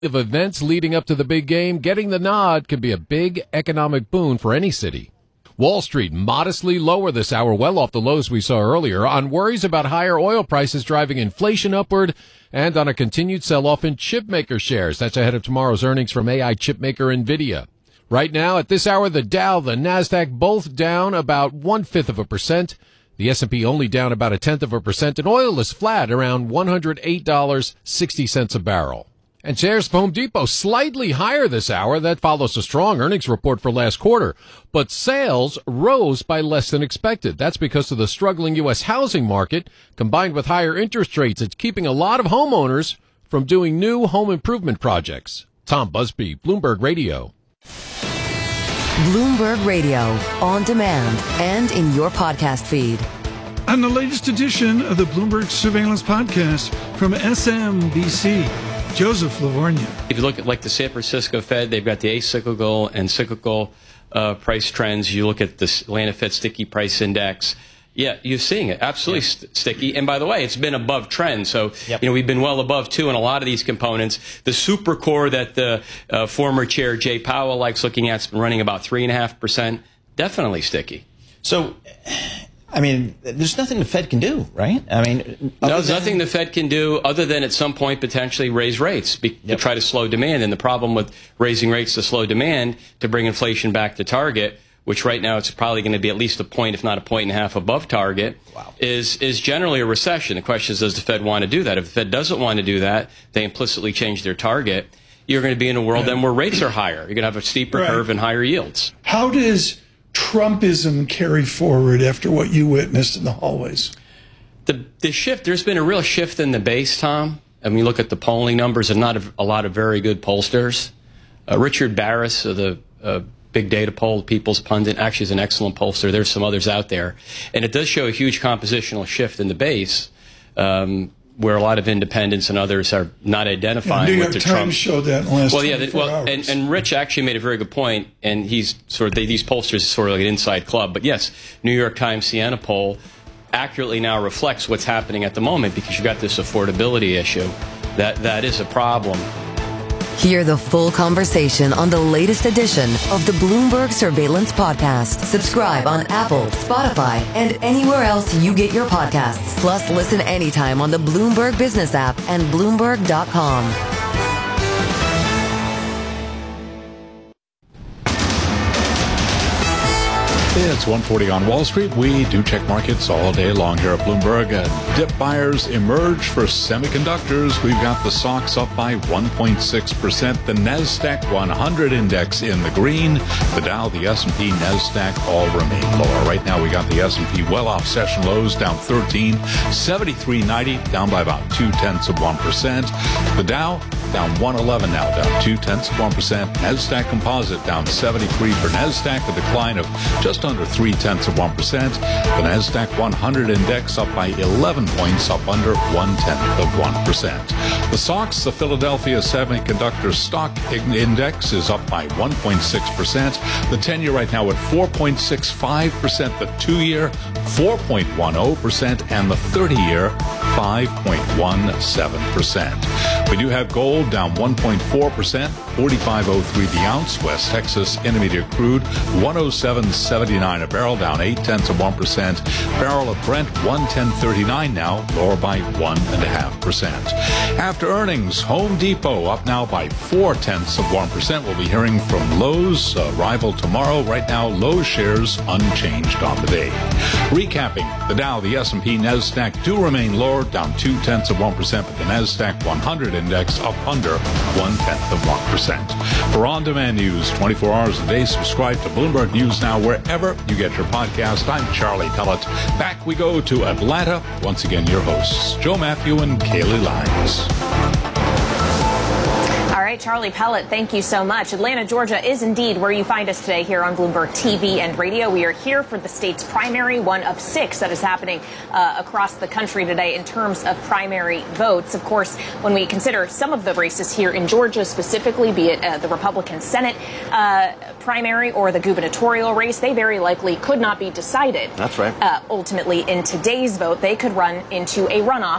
of events leading up to the big game, getting the nod can be a big economic boon for any city. Wall Street modestly lower this hour, well off the lows we saw earlier, on worries about higher oil prices driving inflation upward and on a continued sell-off in chipmaker shares. That's ahead of tomorrow's earnings from AI chipmaker NVIDIA. Right now, at this hour, the Dow, the NASDAQ, both down about 0.1%. The S&P only down about 0.1%, and oil is flat around $108.60 a barrel. And shares of Home Depot slightly higher this hour. That follows a strong earnings report for last quarter. But sales rose by less than expected. That's because of the struggling U.S. housing market, combined with higher interest rates. It's keeping a lot of homeowners from doing new home improvement projects. Tom Busby, Bloomberg Radio. Bloomberg Radio, on demand and in your podcast feed. On the latest edition of the Bloomberg Surveillance Podcast from SMBC, Joseph Lavorgna. If you look at like the San Francisco Fed, they've got the acyclical and cyclical price trends. You look at the Atlanta Fed Sticky Price Index. Yeah, you're seeing it. Absolutely sticky. And by the way, it's been above trend. So, we've been well above, too, in a lot of these components. The super core that the former chair, Jay Powell, likes looking at has been running about 3.5%. Definitely sticky. So, there's nothing the Fed can do, right? There's nothing the Fed can do other than at some point potentially raise rates to try to slow demand. And the problem with raising rates to slow demand, to bring inflation back to target, which right now it's probably going to be at least a point, if not a point and a half above target, is generally a recession. The question is, does the Fed want to do that? If the Fed doesn't want to do that, they implicitly change their target. You're going to be in a world then where rates are higher. You're going to have a steeper curve and higher yields. How does Trumpism carry forward after what you witnessed in the hallways? The shift, there's been a real shift in the base, Tom. And we look at the polling numbers and not a lot of very good pollsters. Richard Barris of the Big Data Poll, People's Pundit, actually is an excellent pollster. There's some others out there. And it does show a huge compositional shift in the base, where a lot of independents and others are not identifying with the Trump. New York Times showed that in the last 24 hours. And Rich actually made a very good point, and he's these pollsters are sort of like an inside club. But yes, New York Times Siena poll accurately now reflects what's happening at the moment, because you've got this affordability issue. That is a problem. Hear the full conversation on the latest edition of the Bloomberg Surveillance Podcast. Subscribe on Apple, Spotify, and anywhere else you get your podcasts. Plus, listen anytime on the Bloomberg Business app and Bloomberg.com. It's 1:40 on Wall Street. We do check markets all day long here at Bloomberg. Dip buyers emerge for semiconductors. We've got the stocks up by 1.6%. The NASDAQ 100 index in the green. The Dow, the S&P, NASDAQ all remain lower. Right now we got the S&P well off session lows, down 13, 73.90, down by about 0.2%. The Dow down 111 now, down 0.2%. NASDAQ Composite down 73 for NASDAQ, a decline of just under 0.3%. The NASDAQ 100 index up by 11 points, up under 0.1%. The SOX, the Philadelphia Semiconductor Stock Index, is up by 1.6%. The 10-year right now at 4.65%. The 2-year 4.10%, and the 30-year 5.17%. We do have gold down 1.4%, $45.03 the ounce. West Texas Intermediate crude 107.79 a barrel, down 0.8%. Barrel of Brent 110.39 now, lower by 1.5%. After earnings, Home Depot up now by 0.4%. We'll be hearing from Lowe's, rival tomorrow. Right now, Lowe's shares unchanged on the day. Recapping, the Dow, the S&P, NASDAQ do remain lower, down 0.2%, but the NASDAQ 100 index up under 0.1%. For on-demand news 24 hours a day, subscribe to Bloomberg News Now wherever you get your podcast. I'm Charlie Pellet. Back we go to Atlanta. Once again, your hosts, Joe Matthew and Kaylee Lyons. All right, Charlie Pellet, thank you so much. Atlanta, Georgia is indeed where you find us today here on Bloomberg TV and radio. We are here for the state's primary, one of 6 that is happening across the country today in terms of primary votes. Of course, when we consider some of the races here in Georgia specifically, be it the Republican Senate primary or the gubernatorial race, they very likely could not be decided. That's right. Ultimately, in today's vote, they could run into a runoff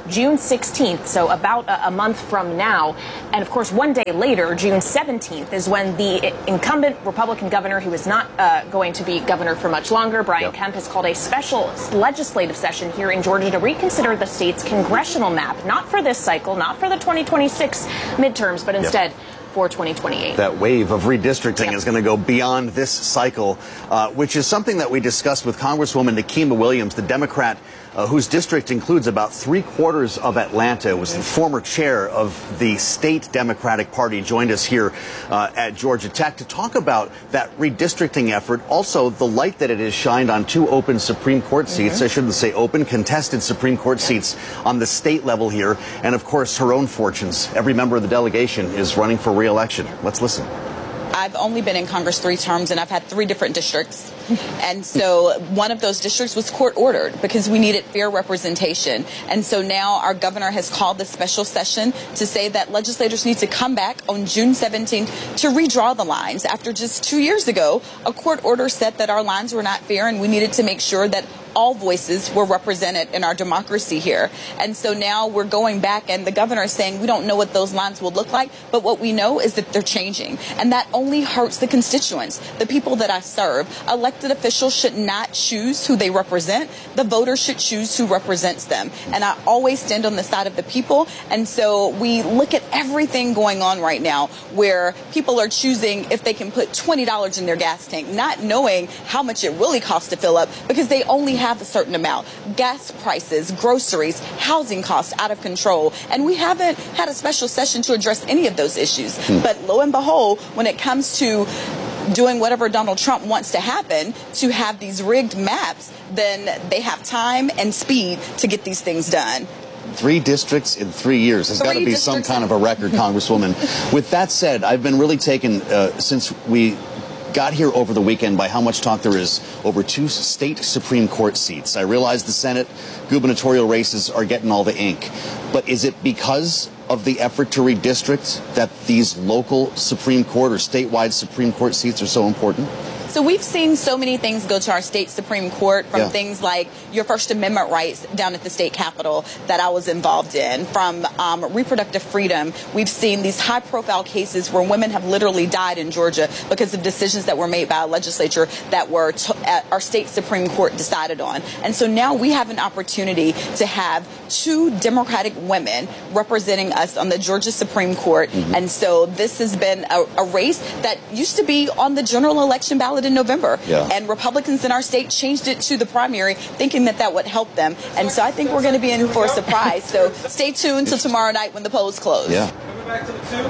June 16th, so about a month from now. And of course, one day later, June 17th, is when the incumbent Republican governor, who is not going to be governor for much longer, Brian Kemp, has called a special legislative session here in Georgia to reconsider the state's congressional map, not for this cycle, not for the 2026 midterms, but instead for 2028. That wave of redistricting is going to go beyond this cycle, which is something that we discussed with Congresswoman Nikema Williams, the Democrat whose district includes about 3/4 of Atlanta, was the former chair of the state Democratic Party, joined us here at Georgia Tech to talk about that redistricting effort. Also, the light that it has shined on 2 open Supreme Court seats. I shouldn't say open, contested Supreme Court seats on the state level here. And of course, her own fortunes. Every member of the delegation is running for re-election. Let's listen. I've only been in Congress 3 terms, and I've had 3 different districts. And so one of those districts was court ordered because we needed fair representation. And so now our governor has called this special session to say that legislators need to come back on June 17th to redraw the lines. After just 2 years ago, a court order said that our lines were not fair, and we needed to make sure that all voices were represented in our democracy here. And so now we're going back, and the governor is saying we don't know what those lines will look like, but what we know is that they're changing. And that only hurts the constituents, the people that I serve. Elected officials should not choose who they represent. The voters should choose who represents them. And I always stand on the side of the people. And so we look at everything going on right now where people are choosing if they can put $20 in their gas tank, not knowing how much it really costs to fill up because they only have a certain amount. Gas prices, groceries, housing costs out of control. And we haven't had a special session to address any of those issues. But lo and behold, when it comes to doing whatever Donald Trump wants to happen, to have these rigged maps, then they have time and speed to get these things done. 3 districts in 3 years. There's got to be some kind of a record, Congresswoman. With that said, I've been really taken since we got here over the weekend by how much talk there is over 2 state Supreme Court seats. I realize the Senate gubernatorial races are getting all the ink, but is it because of the effort to redistrict that these local Supreme Court or statewide Supreme Court seats are so important? So we've seen so many things go to our state Supreme Court, from things like your First Amendment rights down at the state capitol that I was involved in, from reproductive freedom. We've seen these high-profile cases where women have literally died in Georgia because of decisions that were made by a legislature that were our state Supreme Court decided on. And so now we have an opportunity to have 2 Democratic women representing us on the Georgia Supreme Court. And so this has been a race that used to be on the general election ballot in November. And Republicans in our state changed it to the primary, thinking that that would help them. And so I think we're going to be in for a surprise. So stay tuned till tomorrow night when the polls close. Coming back to the 2.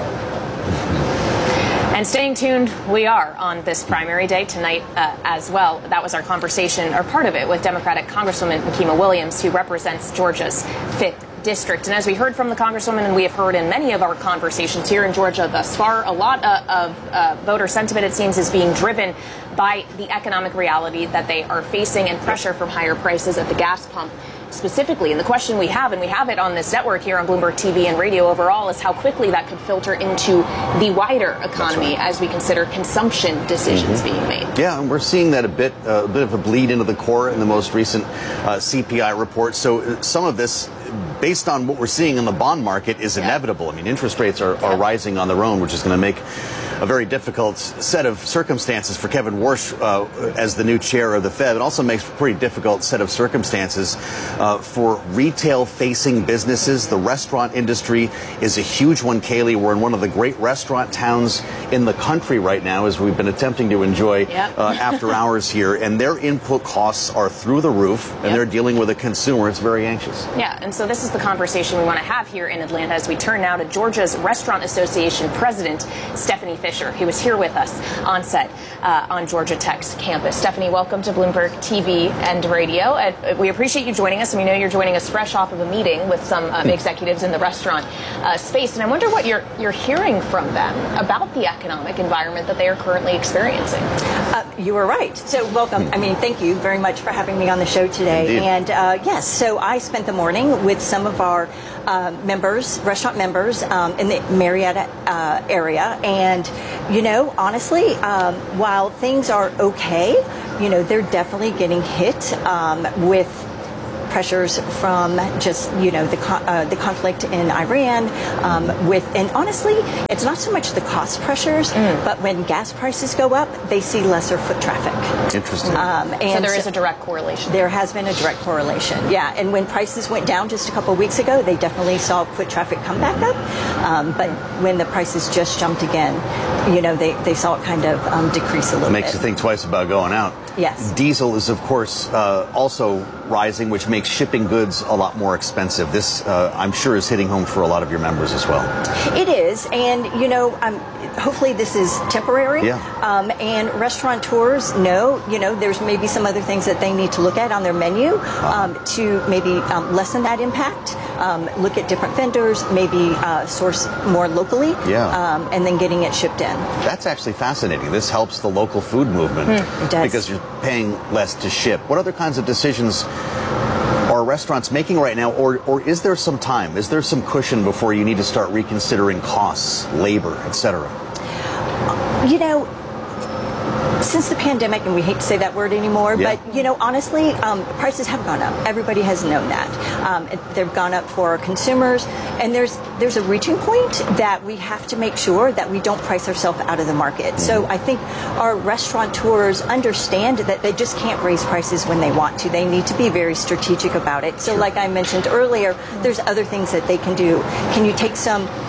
And staying tuned, we are on this primary day tonight as well. That was our conversation, or part of it, with Democratic Congresswoman Nikema Williams, who represents Georgia's 5th district. And as we heard from the Congresswoman, and we have heard in many of our conversations here in Georgia thus far, a lot of voter sentiment, it seems, is being driven by the economic reality that they are facing and pressure from higher prices at the gas pump specifically. And the question we have, and we have it on this network here on Bloomberg TV and radio overall, is how quickly that could filter into the wider economy as we consider consumption decisions being made. Yeah, and we're seeing that a bit of a bleed into the core in the most recent CPI report. So some of this, based on what we're seeing in the bond market, is inevitable. I mean, interest rates are rising on their own, which is going to make a very difficult set of circumstances for Kevin Warsh as the new chair of the Fed. It also makes a pretty difficult set of circumstances for retail-facing businesses. The restaurant industry is a huge one, Kaylee. We're in one of the great restaurant towns in the country right now, as we've been attempting to enjoy after hours here. And their input costs are through the roof, and they're dealing with a consumer that's very anxious. Yeah, and so this is the conversation we want to have here in Atlanta as we turn now to Georgia's Restaurant Association President, Stephanie Fisher, who is here with us on set on Georgia Tech's campus. Stephanie, welcome to Bloomberg TV and radio. And we appreciate you joining us, and we know you're joining us fresh off of a meeting with some executives in the restaurant space. And I wonder what you're hearing from them about the economic environment that they are currently experiencing. You were right. So welcome. I mean, thank you very much for having me on the show today. Indeed. And yes, so I spent the morning with some of our members, restaurant members in the Marietta area. And, you know, honestly, while things are okay, you know, they're definitely getting hit with pressures from just, the conflict in Iran, and honestly, it's not so much the cost pressures, but when gas prices go up, they see lesser foot traffic. Interesting. So there is a direct correlation. There has been a direct correlation, yeah. And when prices went down just a couple of weeks ago, they definitely saw foot traffic come back up. But when the prices just jumped again, they saw it kind of decrease a little bit. Makes you think twice about going out. Yes. Diesel is, of course, also rising, which makes shipping goods a lot more expensive. This, I'm sure, is hitting home for a lot of your members as well. It is, and hopefully this is temporary. Yeah. And restaurateurs know, there's maybe some other things that they need to look at on their menu to maybe lessen that impact. Look at different vendors, maybe source more locally. Yeah. And then getting it shipped in. That's actually fascinating. This helps the local food movement It does. because you're paying less to ship. What other kinds of decisions are restaurants making right now, or is there some time? Is there some cushion before you need to start reconsidering costs, labor, etc.? Since the pandemic, and we hate to say that word anymore, Yeah. but honestly, prices have gone up. Everybody has known that. They've gone up for our consumers, and there's a reaching point that we have to make sure that we don't price ourselves out of the market. So I think our restaurateurs understand that they just can't raise prices when they want to. They need to be very strategic about it. So like I mentioned earlier, there's other things that they can do. Can you take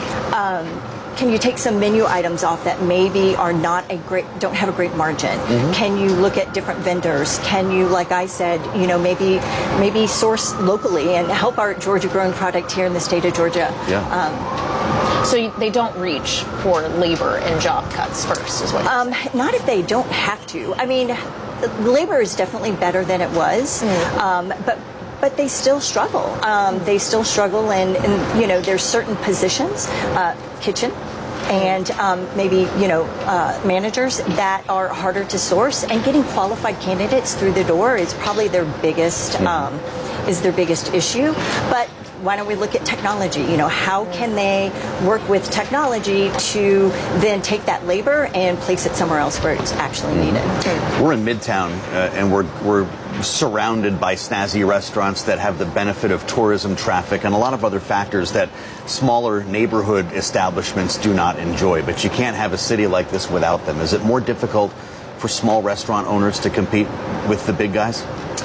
some menu items off that maybe are don't have a great margin? Can you look at different vendors? Can you, like I said, maybe source locally and help our Georgia-grown product here in the state of Georgia? Yeah. So they don't reach for labor and job cuts first, is what you're saying? Not if they don't have to. I mean, labor is definitely better than it was, but they still struggle. They still struggle, and there's certain positions, kitchen, and maybe managers that are harder to source. And getting qualified candidates through the door is probably their biggest issue. But why don't we look at technology? How can they work with technology to then take that labor and place it somewhere else where it's actually needed? We're in Midtown, and we're surrounded by snazzy restaurants that have the benefit of tourism traffic and a lot of other factors that smaller neighborhood establishments do not enjoy. But you can't have a city like this without them. Is it more difficult for small restaurant owners to compete with the big guys?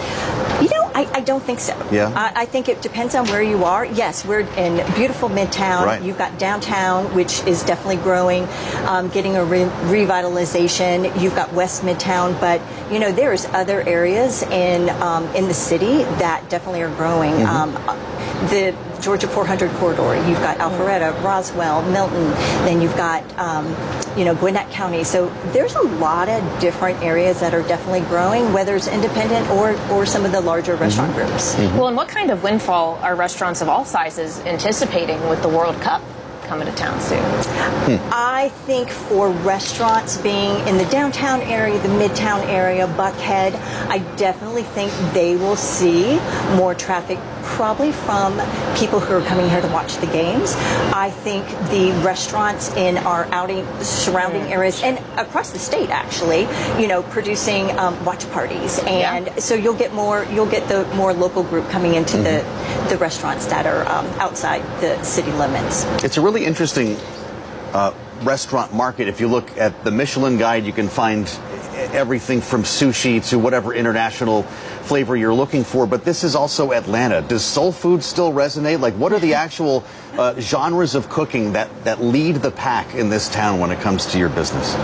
I don't think so. Yeah. I think it depends on where you are. Yes, we're in beautiful Midtown. Right. You've got downtown, which is definitely growing, getting a revitalization. You've got West Midtown, but there's other areas in the city that definitely are growing. The Georgia 400 corridor. You've got Alpharetta, Roswell, Milton. Then you've got Gwinnett County. So there's a lot of different areas that are definitely growing, whether it's independent or some of the larger restaurant groups. Well, and what kind of windfall are restaurants of all sizes anticipating with the World Cup coming to town soon? I think for restaurants being in the downtown area, the Midtown area, Buckhead, I definitely think they will see more traffic, probably from people who are coming here to watch the games. I think the restaurants in our surrounding areas and across the state, actually, producing watch parties, and so you'll get the more local group coming into the restaurants that are outside the city limits. It's a really interesting restaurant market. If you look at the Michelin Guide, you can find everything from sushi to whatever international flavor you're looking for. But this is also Atlanta. Does soul food still resonate? Like, what are the actual genres of cooking that lead the pack in this town when it comes to your business?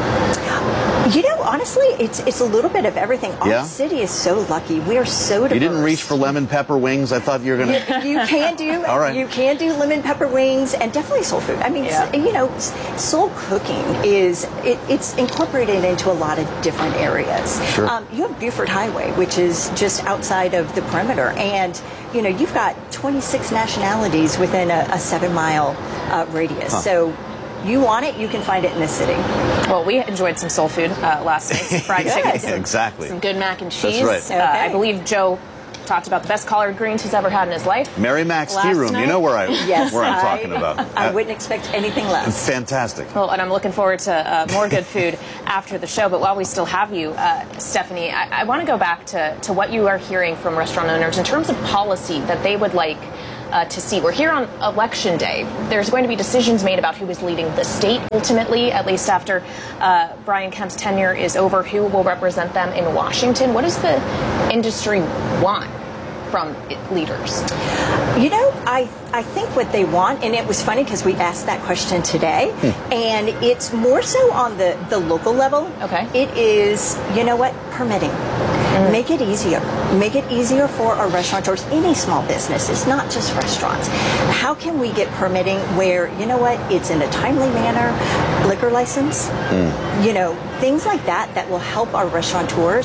Honestly, it's a little bit of everything. Our city is so lucky. We are so diverse. You didn't reach for lemon pepper wings? I thought you were going to... You can do. All right. You can do lemon pepper wings and definitely soul food. I mean, soul cooking it's incorporated into a lot of different areas. Sure. You have Buford Highway, which is just outside of the perimeter, and you've got 26 nationalities within a 7-mile radius. So you want it, you can find it in the city. Well, we enjoyed some soul food last night. Some fried chicken. Exactly. Some good mac and cheese. That's right. I believe Joe talked about the best collard greens he's ever had in his life. Mary Mac's Last Tea Room. night. You know where I'm Yes, talking about. I wouldn't expect anything less. Fantastic. Well, and I'm looking forward to more good food after the show. But while we still have you, Stephanie, I want to go back to what you are hearing from restaurant owners in terms of policy that they would like to see. We're here on Election Day. There's going to be decisions made about who is leading the state ultimately, at least after Brian Kemp's tenure is over, who will represent them in Washington. What does the industry want from leaders? You know, I think what they want, and it was funny because we asked that question today, and it's more so on the local level. Okay. It is, you know what, permitting. Make it easier. Make it easier for our restaurateurs, any small business. It's not just restaurants. How can we get permitting where, you know what, it's in a timely manner, liquor license, you know, things like that will help our restaurateurs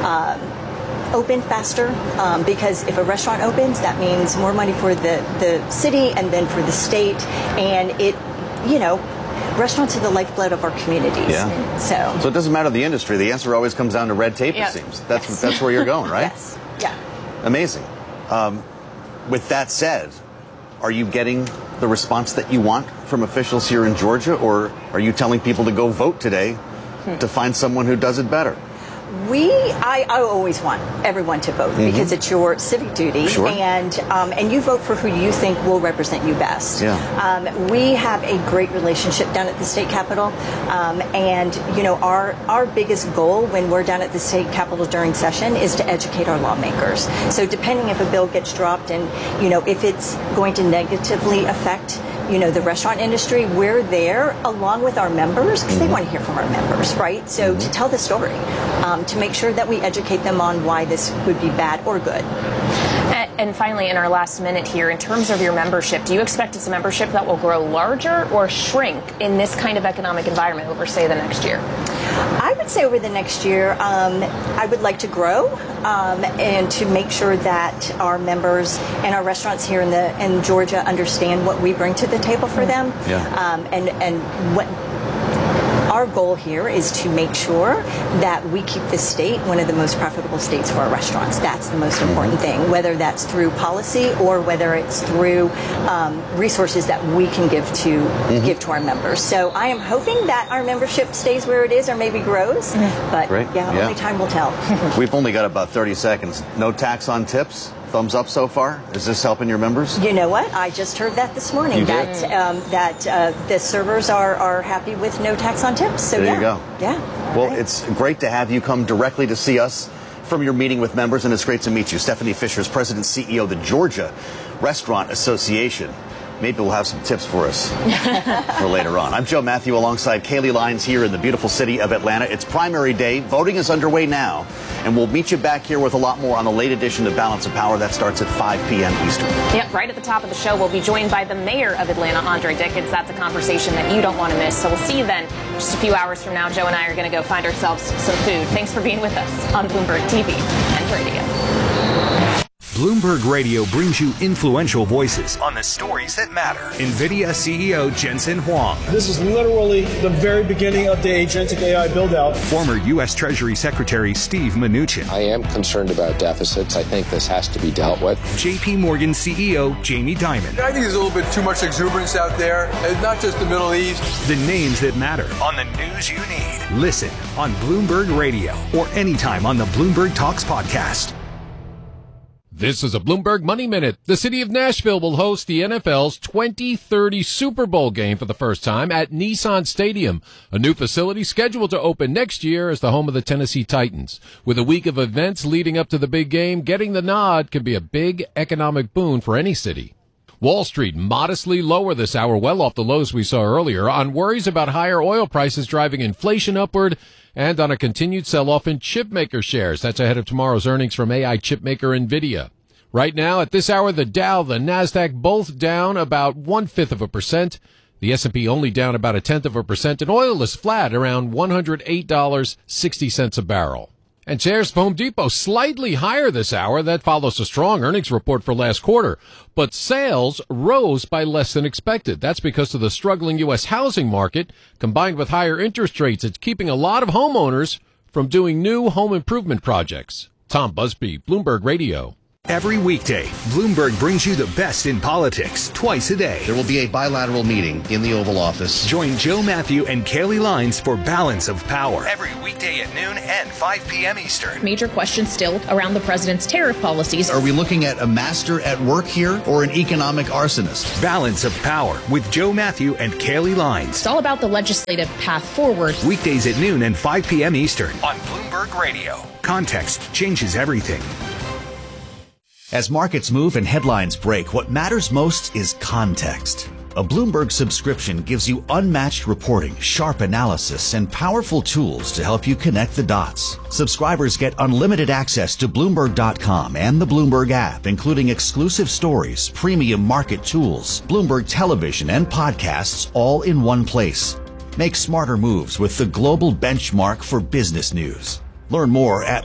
open faster, because if a restaurant opens, that means more money for the city and then for the state, and it, you know, restaurants are the lifeblood of our communities. Yeah. So it doesn't matter the industry. The answer always comes down to red tape, Yep. it seems. That's where you're going, right? Yes. Yeah. Amazing. With that said, are you getting the response that you want from officials here in Georgia, or are you telling people to go vote today to find someone who does it better? I always want everyone to vote because it's your civic duty, Sure. and you vote for who you think will represent you best. Yeah. We have a great relationship down at the state capitol, and you know our biggest goal when we're down at the state capitol during session is to educate our lawmakers. So depending if a bill gets dropped and you know if it's going to negatively affect the restaurant industry, we're there along with our members because they want to hear from our members, right? So to tell the story, to make sure that we educate them on why this would be bad or good. And finally, in our last minute here, in terms of your membership, do you expect it's a membership that will grow larger or shrink in this kind of economic environment over, say, the next year? I would say over the next year, I would like to grow and to make sure that our members and our restaurants here in Georgia understand what we bring to the table for them. Yeah. And what our goal here is to make sure that we keep the state one of the most profitable states for our restaurants. That's the most important thing, whether that's through policy or whether it's through resources that we can give to our members. So I am hoping that our membership stays where it is or maybe grows, but Great. only time will tell. We've only got about 30 seconds. No tax on tips? Thumbs up so far? Is this helping your members? You know what? I just heard that this morning. You did? That the servers are happy with no tax on tips. So There you go. Yeah. Well, Right. it's great to have you come directly to see us from your meeting with members, and it's great to meet you. Stephanie Fisher is President CEO of the Georgia Restaurant Association. Maybe we'll have some tips for us for later on. I'm Joe Matthew alongside Kaylee Lyons here in the beautiful city of Atlanta. It's primary day. Voting is underway now, and we'll meet you back here with a lot more on the late edition of Balance of Power. That starts at 5 p.m. Eastern. Yep, right at the top of the show, we'll be joined by the mayor of Atlanta, Andre Dickens. That's a conversation that you don't want to miss. So we'll see you then. Just a few hours from now, Joe and I are going to go find ourselves some food. Thanks for being with us on Bloomberg TV and radio. Bloomberg Radio brings you influential voices on the stories that matter. NVIDIA CEO Jensen Huang. This is literally the very beginning of the agentic AI build-out. Former U.S. Treasury Secretary Steve Mnuchin. I am concerned about deficits. I think this has to be dealt with. J.P. Morgan CEO Jamie Dimon. I think there's a little bit too much exuberance out there. It's not just the Middle East. The names that matter on the news you need. Listen on Bloomberg Radio or anytime on the Bloomberg Talks podcast. This is a Bloomberg Money Minute. The city of Nashville will host the NFL's 2030 Super Bowl game for the first time at Nissan Stadium, a new facility scheduled to open next year as the home of the Tennessee Titans. With a week of events leading up to the big game, getting the nod can be a big economic boon for any city. Wall Street modestly lower this hour, well off the lows we saw earlier, on worries about higher oil prices driving inflation upward and on a continued sell-off in chipmaker shares. That's ahead of tomorrow's earnings from AI chipmaker NVIDIA. Right now, at this hour, the Dow, the Nasdaq, both down about 0.1%. The S&P only down about 0.1%, and oil is flat around $108.60 a barrel. And shares of Home Depot slightly higher this hour. That follows a strong earnings report for last quarter. But sales rose by less than expected. That's because of the struggling U.S. housing market, combined with higher interest rates. It's keeping a lot of homeowners from doing new home improvement projects. Tom Busby, Bloomberg Radio. Every weekday, Bloomberg brings you the best in politics twice a day. There will be a bilateral meeting in the Oval Office. Join Joe Matthew and Kaylee Lines for Balance of Power. Every weekday at noon and 5 p.m. Eastern. Major questions still around the president's tariff policies. Are we looking at a master at work here or an economic arsonist? Balance of Power with Joe Matthew and Kaylee Lines. It's all about the legislative path forward. Weekdays at noon and 5 p.m. Eastern on Bloomberg Radio. Context changes everything. As markets move and headlines break, what matters most is context. A Bloomberg subscription gives you unmatched reporting, sharp analysis, and powerful tools to help you connect the dots. Subscribers get unlimited access to Bloomberg.com and the Bloomberg app, including exclusive stories, premium market tools, Bloomberg television, and podcasts all in one place. Make smarter moves with the global benchmark for business news. Learn more at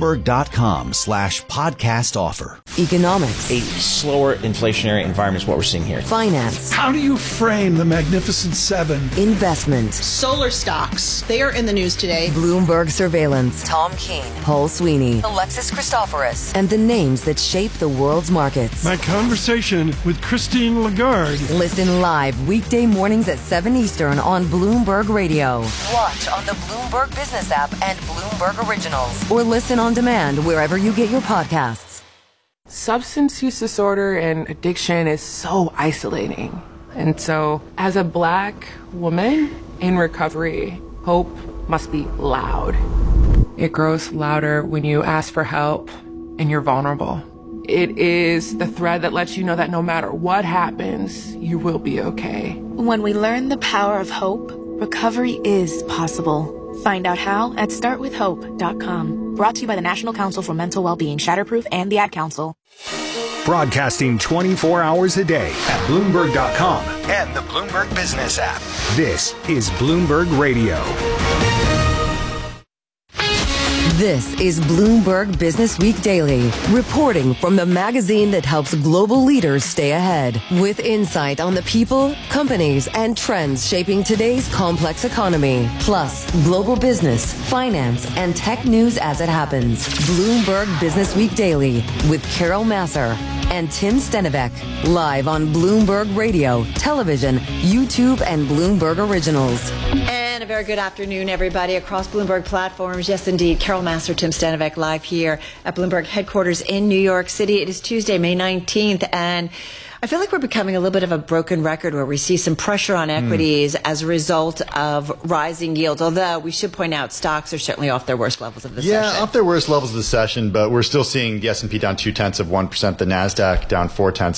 Bloomberg.com/podcast offer. Economics. A slower inflationary environment is what we're seeing here. Finance. How do you frame the Magnificent Seven? Investment. Solar stocks. They are in the news today. Bloomberg Surveillance. Tom Keene. Paul Sweeney. Alexis Christoforous. And the names that shape the world's markets. My conversation with Christine Lagarde. Listen live weekday mornings at 7 Eastern on Bloomberg Radio. Watch on the Bloomberg Business app and Bloomberg Originals. Or listen on demand wherever you get your podcasts. Substance use disorder and addiction is so isolating. And so, as a Black woman in recovery, hope must be loud. It grows louder when you ask for help and you're vulnerable. It is the thread that lets you know that no matter what happens, you will be okay. When we learn the power of hope, recovery is possible. Find out how at startwithhope.com. Brought to you by the National Council for Mental Wellbeing, Shatterproof, and the Ad Council. Broadcasting 24 hours a day at Bloomberg.com and the Bloomberg Business app. This is Bloomberg Radio. This is Bloomberg Business Week Daily, reporting from the magazine that helps global leaders stay ahead, with insight on the people, companies, and trends shaping today's complex economy, plus global business, finance, and tech news as it happens. Bloomberg Business Week Daily with Carol Massar and Tim Stenivek, live on Bloomberg Radio, television, YouTube, and Bloomberg Originals. And a very good afternoon, everybody, across Bloomberg platforms. Yes, indeed. Carol Massar, Tim Stenivek, live here at Bloomberg headquarters in New York City. It is Tuesday, May 19th, and I feel like we're becoming a little bit of a broken record where we see some pressure on equities as a result of rising yields, although we should point out stocks are certainly off their worst levels of the session. Yeah, off their worst levels of the session, but we're still seeing the S&P down 0.2%, the NASDAQ down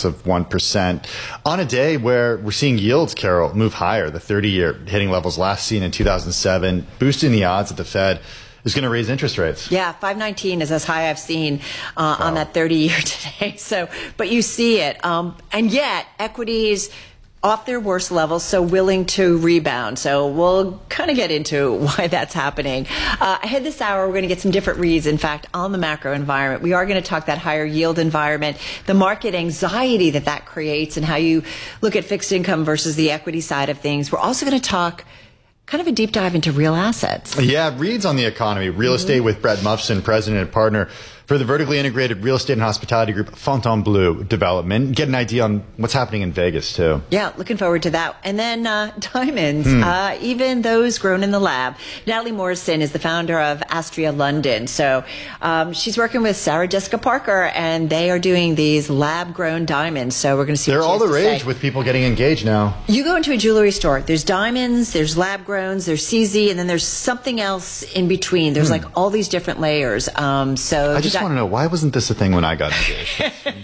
0.4%, on a day where we're seeing yields, Carol, move higher, the 30-year hitting levels last seen in 2007, boosting the odds that the Fed is going to raise interest rates. Yeah, 519 is as high I've seen on that 30-year today. So, but you see it. And yet, equities off their worst levels, so willing to rebound. So we'll kind of get into why that's happening. Ahead this hour, we're going to get some different reads, in fact, on the macro environment. We are going to talk that higher yield environment, the market anxiety that creates, and how you look at fixed income versus the equity side of things. We're also going to talk kind of a deep dive into real assets. Yeah, reads on the economy. Real estate with Brett Mufson, president and partner for the vertically integrated real estate and hospitality group Fontainebleau Development. Get an idea on what's happening in Vegas, too. Yeah, looking forward to that. And then diamonds, even those grown in the lab. Natalie Morrison is the founder of Astria London. So she's working with Sarah Jessica Parker, and they are doing these lab-grown diamonds. So we're going to see They're all the rage with people getting engaged now. You go into a jewelry store, there's diamonds, there's lab-growns, there's CZ, and then there's something else in between. There's like all these different layers. So I just want to know, why wasn't this a thing when I got engaged?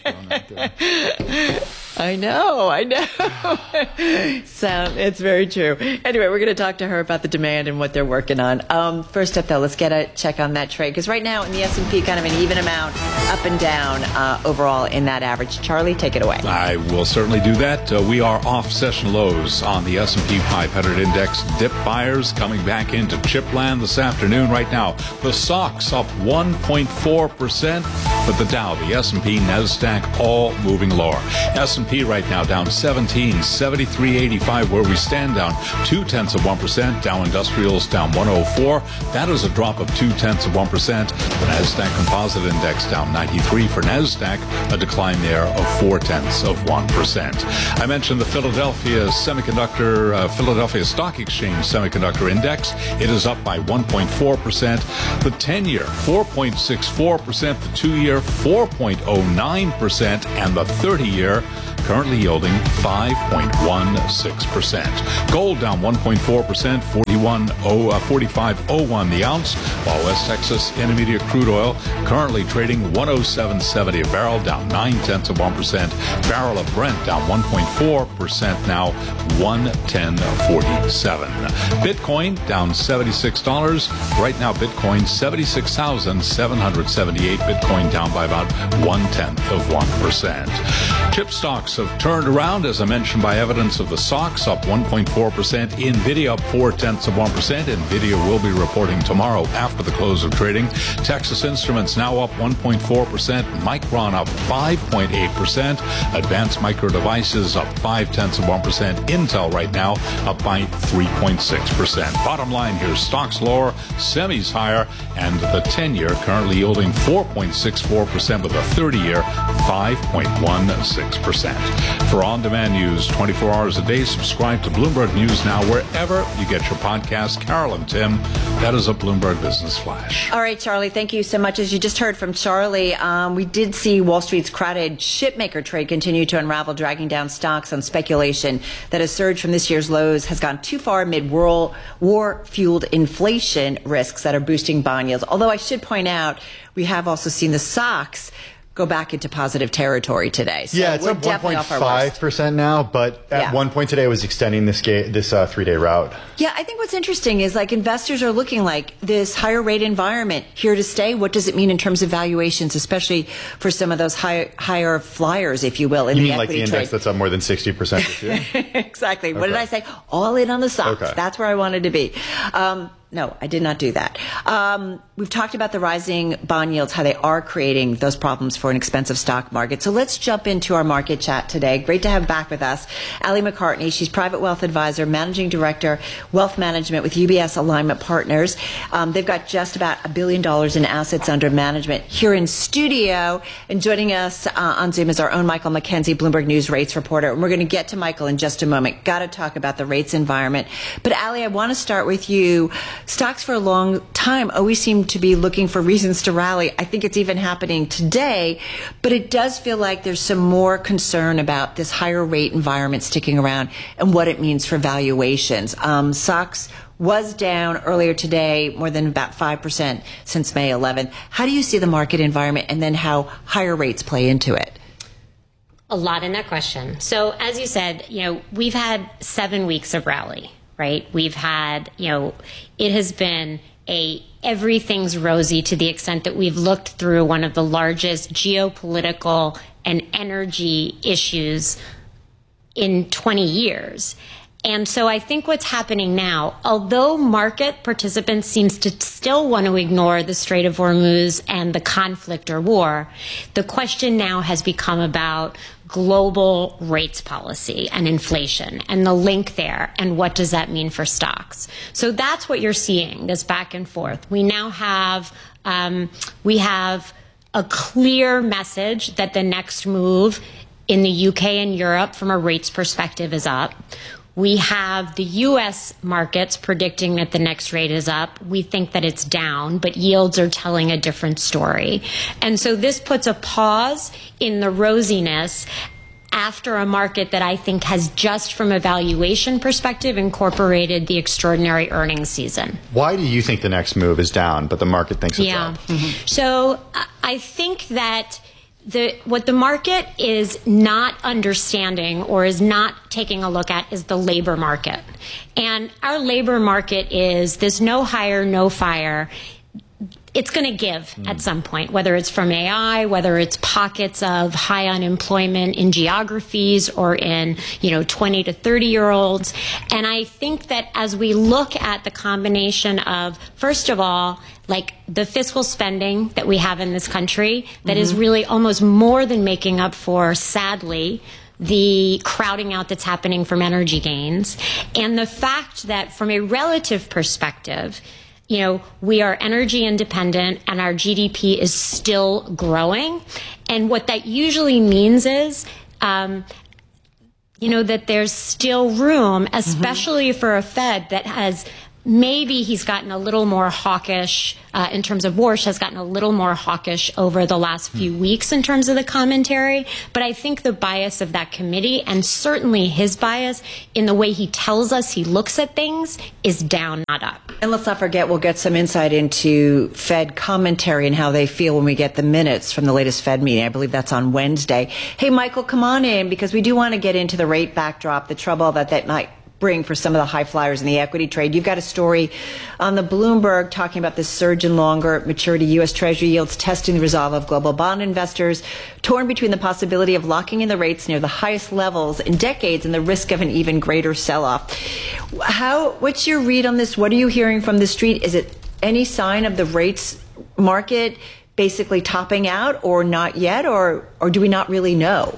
I know. So it's very true. Anyway, we're going to talk to her about the demand and what they're working on. First up, though, let's get a check on that trade, because right now in the S&P, kind of an even amount up and down overall in that average. Charlie, take it away. I will certainly do that. We are off session lows on the S&P 500 index. Dip buyers coming back into chipland this afternoon. Right now, the SOX up 1.4%. But the Dow, the S&P, NASDAQ, all moving lower. S&P right now down 17, 73.85 where we stand, down 0.2%. Dow Industrials down 104. That is a drop of 0.2%. The NASDAQ Composite Index down 93 for NASDAQ, a decline there of 0.4%. I mentioned the Philadelphia Stock Exchange Semiconductor Index. It is up by 1.4%. The 10-year, 4.64%. The 2-year, 4.09%. And the 30-year, currently yielding 5.16%. Gold down 1.4%, 45.01 the ounce, while West Texas Intermediate crude oil currently trading 107.70 a barrel, down 0.9%. Barrel of Brent down 1.4% now, 110.47. Bitcoin down $76. Right now, Bitcoin 76,778. Bitcoin down by about 0.1%. Chip stocks have turned around, as I mentioned, by evidence of the SOX, up 1.4%. NVIDIA up 0.4%. NVIDIA will be reporting tomorrow after the close of trading. Texas Instruments now up 1.4%. Micron up 5.8%. Advanced Micro Devices up 0.5%. Intel right now up by 3.6%. Bottom line here, stocks lower, semis higher, and the 10-year currently yielding 4.64% with a 30-year 5.16%. For on-demand news 24 hours a day, subscribe to Bloomberg News Now wherever you get your podcasts. Carol and Tim, that is a Bloomberg Business Flash. All right, Charlie, thank you so much. As you just heard from Charlie, we did see Wall Street's crowded shipmaker trade continue to unravel, dragging down stocks on speculation that a surge from this year's lows has gone too far amid war-fueled inflation risks that are boosting bond yields. Although I should point out, we have also seen the SOX go back into positive territory today. So yeah, it's up 1.5% now, but at one point today it was extending this 3-day route. Yeah, I think what's interesting is like investors are looking like this higher rate environment here to stay. What does it mean in terms of valuations, especially for some of those higher flyers, if you will, in the equity trade? You mean like the index that's up more than 60% this year? Exactly. Okay. What did I say? All in on the SOX. Okay. That's where I wanted to be. No, I did not do that. We've talked about the rising bond yields, how they are creating those problems for an expensive stock market. So let's jump into our market chat today. Great to have back with us Allie McCartney. She's Private Wealth Advisor, Managing Director, Wealth Management with UBS Alignment Partners. They've got just about $1 billion in assets under management here in studio. And joining us on Zoom is our own Michael McKenzie, Bloomberg News rates reporter. And we're going to get to Michael in just a moment. Got to talk about the rates environment. But Allie, I want to start with you. Stocks for a long time always seem to be looking for reasons to rally. I think it's even happening today, but it does feel like there's some more concern about this higher rate environment sticking around and what it means for valuations. SOX was down earlier today, more than about 5% since May 11th. How do you see the market environment and then how higher rates play into it? A lot in that question. So as you said, we've had 7 weeks of rally. Right? We've had, it has been everything's rosy to the extent that we've looked through one of the largest geopolitical and energy issues in 20 years. And so I think what's happening now, although market participants seems to still want to ignore the Strait of Hormuz and the conflict or war, the question now has become about global rates policy and inflation and the link there and what does that mean for stocks. So that's what you're seeing, this back and forth. We now have a clear message that the next move in the UK and Europe from a rates perspective is up. We have the U.S. markets predicting that the next rate is up. We think that it's down, but yields are telling a different story. And so this puts a pause in the rosiness after a market that I think has just from a valuation perspective incorporated the extraordinary earnings season. Why do you think the next move is down, but the market thinks it's up? Mm-hmm. So I think that what the market is not understanding or is not taking a look at is the labor market. And our labor market is this no hire, no fire. it's going to give at some point, whether it's from AI, whether it's pockets of high unemployment in geographies or in, 20 to 30-year-olds. And I think that as we look at the combination of, first of all, like the fiscal spending that we have in this country that is really almost more than making up for, sadly, the crowding out that's happening from energy gains, and the fact that from a relative perspective, we are energy independent and our GDP is still growing. And what that usually means is, that there's still room, especially for a Fed that has maybe he's gotten a little more hawkish in terms of Warsh has gotten a little more hawkish over the last few weeks in terms of the commentary. But I think the bias of that committee, and certainly his bias in the way he tells us he looks at things, is down, not up. And let's not forget, we'll get some insight into Fed commentary and how they feel when we get the minutes from the latest Fed meeting. I believe that's on Wednesday. Hey, Michael, come on in, because we do want to get into the rate backdrop, the trouble that might bring for some of the high flyers in the equity trade. You've got a story on the Bloomberg talking about this surge in longer maturity U.S. Treasury yields testing the resolve of global bond investors, torn between the possibility of locking in the rates near the highest levels in decades and the risk of an even greater sell-off. What's your read on this? What are you hearing from the street? Is it any sign of the rates market basically topping out, or not yet, or do we not really know?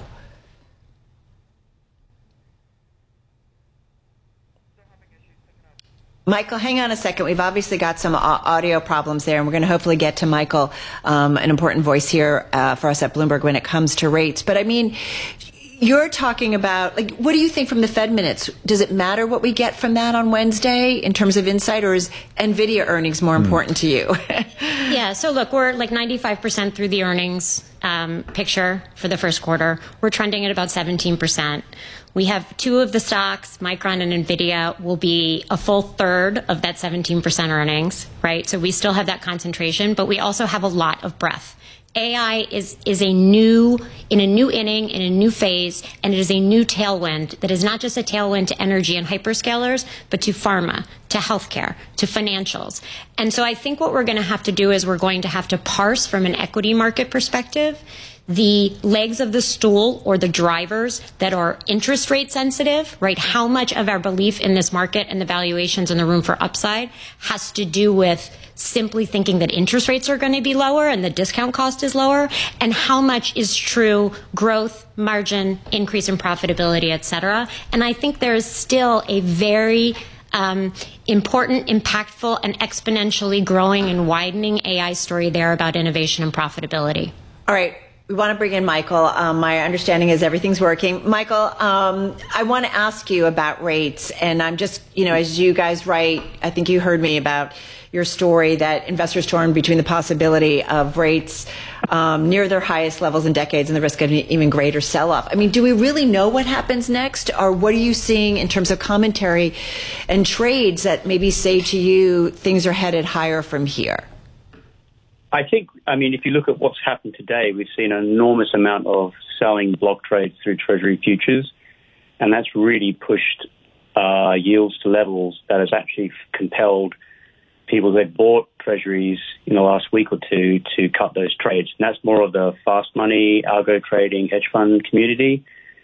Michael, hang on a second. We've obviously got some audio problems there, and we're going to hopefully get to Michael, an important voice here for us at Bloomberg when it comes to rates. But I mean, you're talking about, what do you think from the Fed minutes? Does it matter what we get from that on Wednesday in terms of insight, or is NVIDIA earnings more important to you? Yeah, so look, we're like 95% through the earnings picture for the first quarter. We're trending at about 17%. We have two of the stocks, Micron and NVIDIA, will be a full third of that 17% earnings, right? So we still have that concentration, but we also have a lot of breadth. AI is in a new inning, in a new phase, and it is a new tailwind that is not just a tailwind to energy and hyperscalers, but to pharma, to healthcare, to financials. And so I think what we're going to have to do is we're going to have to parse from an equity market perspective the legs of the stool, or the drivers that are interest rate sensitive, right? How much of our belief in this market and the valuations and the room for upside has to do with simply thinking that interest rates are going to be lower and the discount cost is lower, and how much is true growth, margin, increase in profitability, et cetera. And I think there is still a very important, impactful, and exponentially growing and widening AI story there about innovation and profitability. All right. We want to bring in Michael. My understanding is everything's working. Michael, I want to ask you about rates. And I'm just, as you guys write, I think you heard me about your story that investors torn between the possibility of rates near their highest levels in decades and the risk of an even greater sell-off. I mean, do we really know what happens next? Or what are you seeing in terms of commentary and trades that maybe say to you things are headed higher from here? I think, if you look at what's happened today, we've seen an enormous amount of selling block trades through Treasury futures, and that's really pushed yields to levels that has actually compelled people that bought Treasuries in the last week or two to cut those trades. And that's more of the fast money, algo trading, hedge fund community.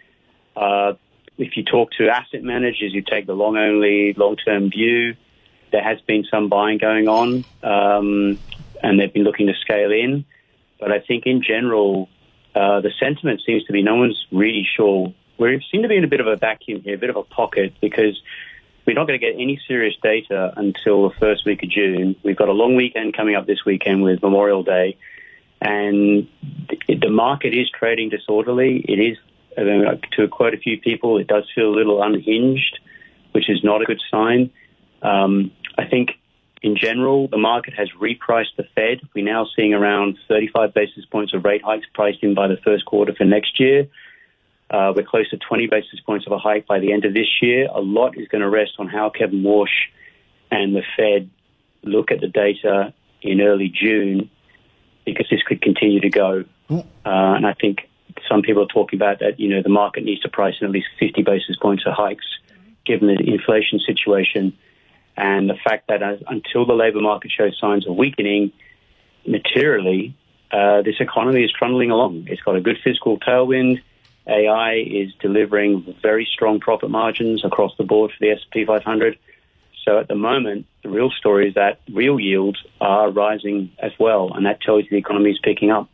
If you talk to asset managers, you take the long-only, long-term view, there has been some buying going on. And they've been looking to scale in. But I think in general, the sentiment seems to be no one's really sure. We seem to be in a bit of a vacuum here, a bit of a pocket, because we're not going to get any serious data until the first week of June. We've got a long weekend coming up this weekend with Memorial Day, and the market is trading disorderly. It is, to quote a few people, it does feel a little unhinged, which is not a good sign. I think in general, the market has repriced the Fed. We're now seeing around 35 basis points of rate hikes priced in by the first quarter for next year. We're close to 20 basis points of a hike by the end of this year. A lot is going to rest on how Kevin Warsh and the Fed look at the data in early June, because this could continue to go. And I think some people are talking about that, the market needs to price in at least 50 basis points of hikes, given the inflation situation. And the fact that until the labour market shows signs of weakening, materially, this economy is trundling along. It's got a good fiscal tailwind. AI is delivering very strong profit margins across the board for the S&P 500. So at the moment, the real story is that real yields are rising as well, and that tells you the economy is picking up.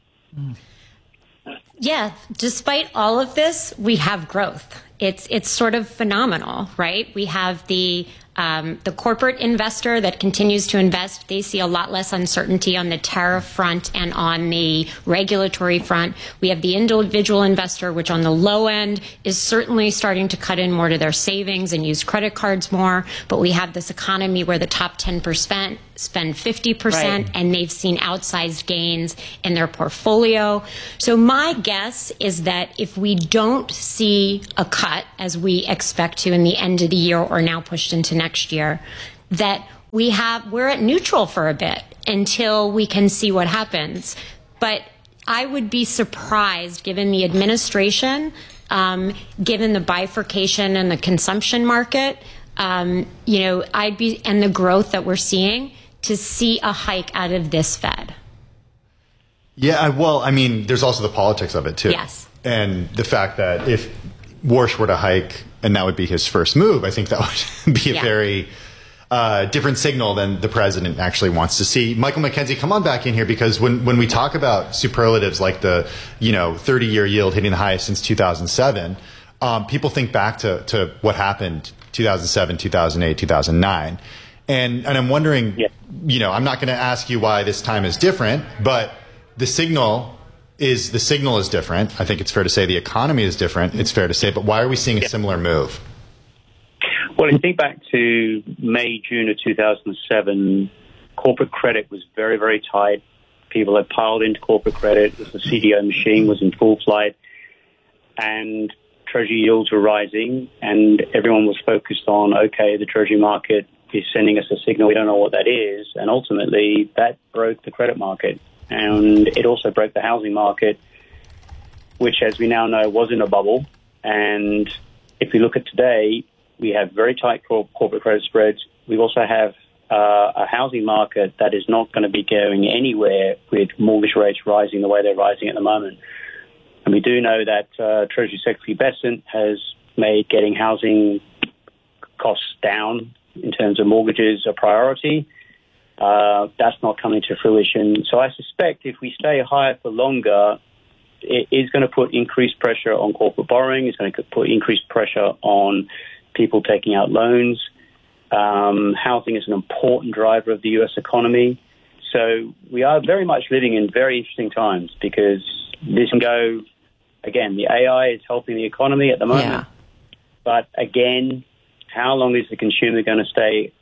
Yeah, despite all of this, we have growth. It's sort of phenomenal, right? We have the corporate investor that continues to invest. They see a lot less uncertainty on the tariff front and on the regulatory front. We have the individual investor, which on the low end is certainly starting to cut in more to their savings and use credit cards more. But we have this economy where the top 10% spend 50%, right, and they've seen outsized gains in their portfolio. So my guess is that if we don't see a cut, as we expect to in the end of the year or now pushed into next year, that we're at neutral for a bit until we can see what happens. But I would be surprised, given the administration, given the bifurcation in the consumption market, and the growth that we're seeing, to see a hike out of this Fed. Yeah, well, I mean, there's also the politics of it, too. Yes. And the fact that if Warsh were to hike and that would be his first move, I think that would be a very different signal than the president actually wants to see. Michael McKenzie, come on back in here, because when we talk about superlatives like the 30-year yield hitting the highest since 2007, people think back to what happened 2007, 2008, 2009. And I'm wondering, I'm not going to ask you why this time is different, but the signal is different. I think it's fair to say the economy is different. It's fair to say, but why are we seeing a similar move? Well, if you think back to May, June of 2007, corporate credit was very, very tight. People had piled into corporate credit. The CDO machine was in full flight, and Treasury yields were rising, and everyone was focused on, okay, the Treasury market is sending us a signal. We don't know what that is. And ultimately, that broke the credit market. And it also broke the housing market, which, as we now know, was in a bubble. And if we look at today, we have very tight corporate credit spreads. We also have a housing market that is not going to be going anywhere with mortgage rates rising the way they're rising at the moment. And we do know that Treasury Secretary Bessent has made getting housing costs down in terms of mortgages a priority. That's not coming to fruition. So I suspect if we stay higher for longer, it is going to put increased pressure on corporate borrowing. It's going to put increased pressure on people taking out loans. Housing is an important driver of the U.S. economy. So we are very much living in very interesting times, because this can go, again, the AI is helping the economy at the moment. Yeah. But again, how long is the consumer going to stay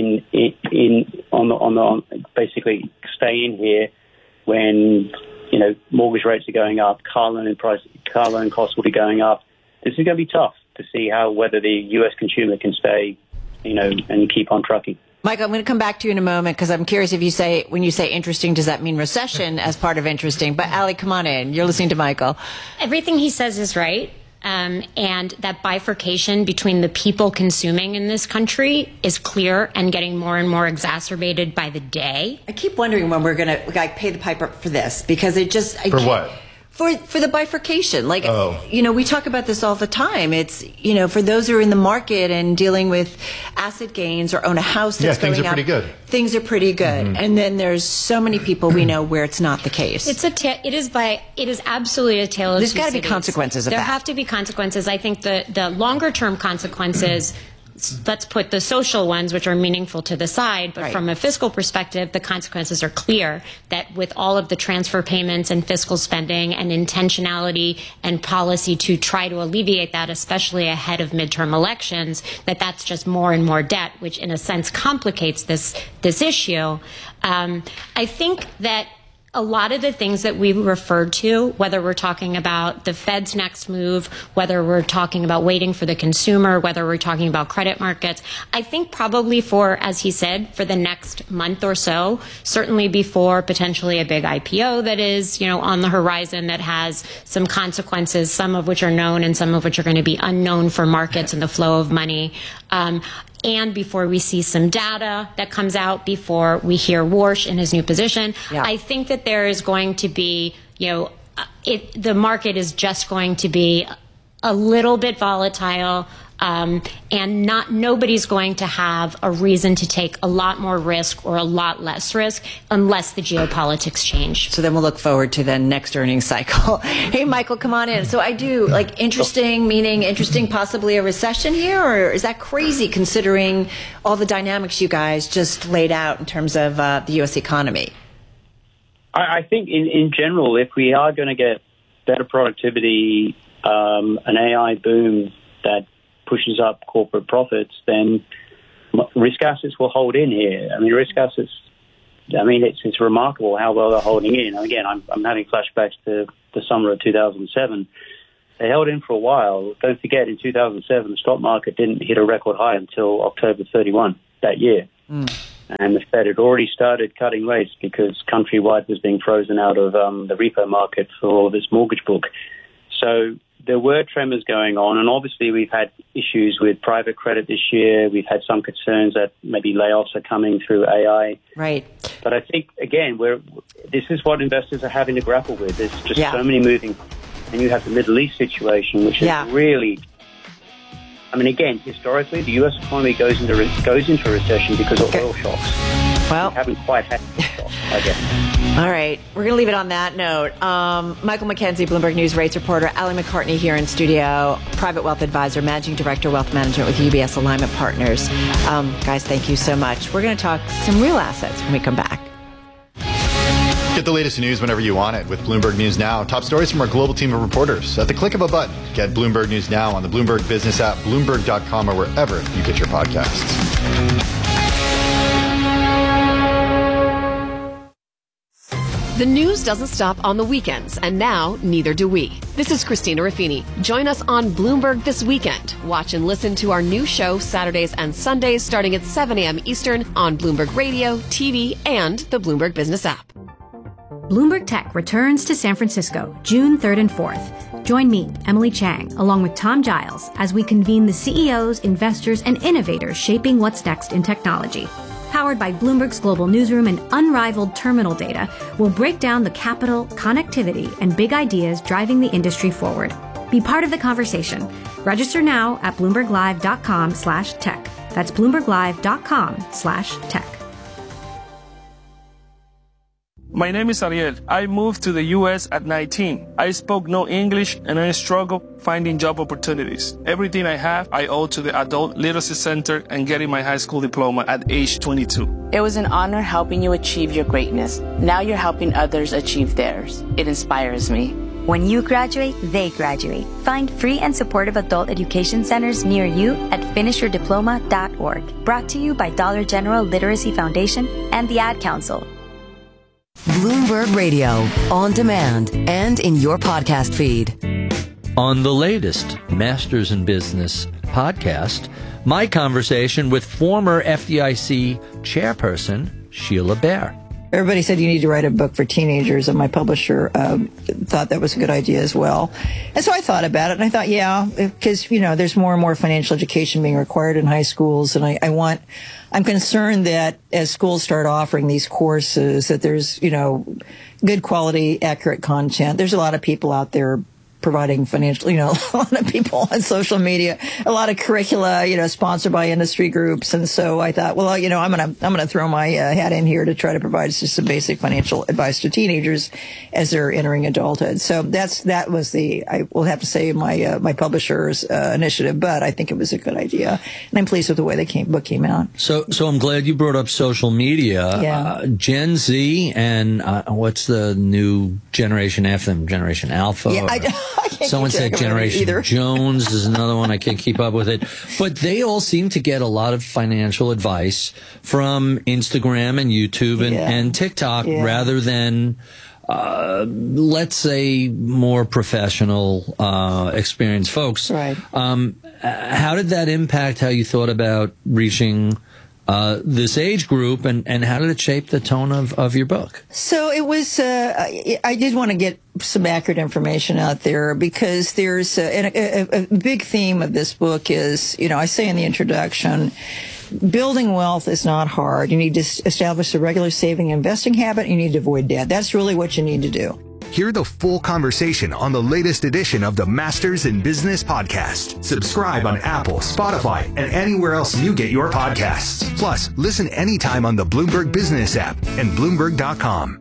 basically stay in here when mortgage rates are going up, car loan costs will be going up? This is going to be tough to see whether the U.S. consumer can stay, and keep on trucking. Michael, I'm going to come back to you in a moment, because I'm curious when you say interesting, does that mean recession as part of interesting? But Allie, come on in. You're listening to Michael. Everything he says is right. And that bifurcation between the people consuming in this country is clear and getting more and more exacerbated by the day. I keep wondering when we're going to pay the piper for this, because it just... For what? For the bifurcation. We talk about this all the time. It's, for those who are in the market and dealing with asset gains or own a house that's going up. Things are pretty good. Things are pretty good. Mm-hmm. And then there's so many people we know where it's not the case. It is absolutely a tale of There's two got to be cities. Consequences of there that. There have to be consequences. I think the longer term consequences, let's put the social ones, which are meaningful, to the side. But from a fiscal perspective, the consequences are clear, that with all of the transfer payments and fiscal spending and intentionality and policy to try to alleviate that, especially ahead of midterm elections, that's just more and more debt, which in a sense complicates this issue. I think that a lot of the things that we referred to, whether we're talking about the Fed's next move, whether we're talking about waiting for the consumer, whether we're talking about credit markets, I think probably for, as he said, for the next month or so, certainly before potentially a big IPO that is, on the horizon, that has some consequences, some of which are known and some of which are going to be unknown for markets and the flow of money. and before we see some data that comes out, before we hear Warsh in his new position, I think that there is going to be, the market is just going to be a little bit volatile, and nobody's going to have a reason to take a lot more risk or a lot less risk unless the geopolitics change. So then we'll look forward to the next earnings cycle. Hey, Michael, come on in. So I do, interesting, meaning interesting, possibly a recession here, or is that crazy considering all the dynamics you guys just laid out in terms of the U.S. economy? I think in general, if we are going to get better productivity, an AI boom that pushes up corporate profits, then risk assets will hold in here. I mean, risk assets, it's remarkable how well they're holding in. And again, I'm having flashbacks to the summer of 2007. They held in for a while. Don't forget, in 2007, the stock market didn't hit a record high until October 31 that year. And the Fed had already started cutting rates because Countrywide was being frozen out of the repo market for all of its mortgage book. So there were tremors going on, and obviously we've had issues with private credit this year. We've had some concerns that maybe layoffs are coming through AI. Right. But I think, again, this is what investors are having to grapple with. There's just so many moving, and you have the Middle East situation, which is really... again, historically, the U.S. economy goes into recession because of oil shocks. Well, we haven't quite had oil shocks, I guess. All right. We're going to leave it on that note. Michael McKenzie, Bloomberg News rates reporter, Ali McCartney here in studio, private wealth advisor, managing director, wealth management with UBS Alignment Partners. Guys, thank you so much. We're going to talk some real assets when we come back. Get the latest news whenever you want it with Bloomberg News Now. Top stories from our global team of reporters at the click of a button. Get Bloomberg News Now on the Bloomberg Business app, Bloomberg.com, or wherever you get your podcasts. The news doesn't stop on the weekends, and now neither do we. This is Christina Ruffini. Join us on Bloomberg This Weekend. Watch and listen to our new show Saturdays and Sundays starting at 7 a.m. Eastern on Bloomberg Radio, TV, and the Bloomberg Business app. Bloomberg Tech returns to San Francisco June 3rd and 4th. Join me, Emily Chang, along with Tom Giles, as we convene the CEOs, investors, and innovators shaping what's next in technology. Powered by Bloomberg's global newsroom and unrivaled terminal data, we'll break down the capital, connectivity, and big ideas driving the industry forward. Be part of the conversation. Register now at BloombergLive.com/tech. That's BloombergLive.com/tech. My name is Ariel. I moved to the U.S. at 19. I spoke no English and I struggled finding job opportunities. Everything I have, I owe to the Adult Literacy Center and getting my high school diploma at age 22. It was an honor helping you achieve your greatness. Now you're helping others achieve theirs. It inspires me. When you graduate, they graduate. Find free and supportive adult education centers near you at finishyourdiploma.org. Brought to you by Dollar General Literacy Foundation and the Ad Council. Bloomberg Radio, on demand and in your podcast feed. On the latest Masters in Business podcast, my conversation with former FDIC chairperson Sheila Bair. Everybody said you need to write a book for teenagers, and my publisher thought that was a good idea as well. And so I thought about it, and I thought, because, there's more and more financial education being required in high schools, and I'm concerned that as schools start offering these courses, that there's, good quality, accurate content. There's a lot of people out there providing financial, a lot of people on social media, a lot of curricula, sponsored by industry groups. And so I thought, well, I'm going to throw my hat in here to try to provide just some basic financial advice to teenagers as they're entering adulthood. So that was I will have to say my publisher's initiative, but I think it was a good idea. And I'm pleased with the way the book came out. So I'm glad you brought up social media. Yeah. Gen Z and what's the new generation after them? Generation Alpha? Yeah, someone said Generation Jones is another one. I can't keep up with it. But they all seem to get a lot of financial advice from Instagram and YouTube and TikTok rather than, let's say, more professional, experienced folks. Right. How did that impact how you thought about reaching this age group, and how did it shape the tone of your book? So it was, I did want to get some accurate information out there because there's a big theme of this book is, I say in the introduction building wealth is not hard. You need to establish a regular saving and investing habit. You need to avoid debt. That's really what you need to do. Hear the full conversation on the latest edition of the Masters in Business podcast. Subscribe on Apple, Spotify, and anywhere else you get your podcasts. Plus, listen anytime on the Bloomberg Business app and Bloomberg.com.